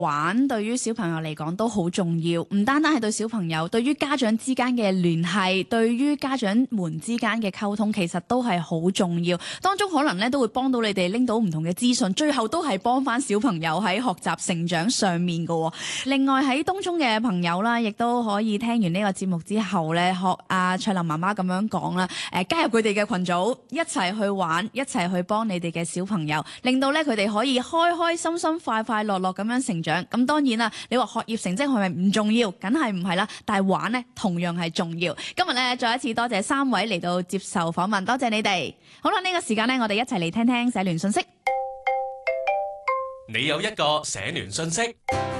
玩對於小朋友嚟講都好重要，唔單單係對小朋友，對於家長之間嘅聯繫，對於家長們之間嘅溝通，其實都係好重要。當中可能咧都會幫到你哋拎到唔同嘅資訊，最後都係幫翻小朋友喺學習成長上面嘅。另外喺東涌嘅朋友啦，亦都可以聽完呢個節目之後咧，學阿翠琳媽媽咁樣講啦，加入佢哋嘅群組，一齊去玩，一齊去幫你哋嘅小朋友，令到咧佢哋可以開開心心、快快樂樂咁樣成長。咁當然啦，你話學業成績係咪唔重要？梗係唔係啦，但係玩呢，同樣係重要。今日咧再一次多謝3位嚟到接受訪問，多謝你哋。好啦，呢個時間呢，我哋一齊嚟聽聽社聯信息。 你有一個社聯信息。